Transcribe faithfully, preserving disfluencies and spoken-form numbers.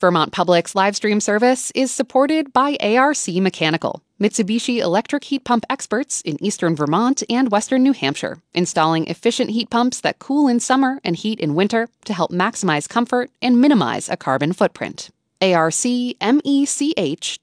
Vermont Public's live stream service is supported by A R C Mechanical, Mitsubishi electric heat pump experts in eastern Vermont and western New Hampshire, installing efficient heat pumps that cool in summer and heat in winter to help maximize comfort and minimize a carbon footprint. A R C mech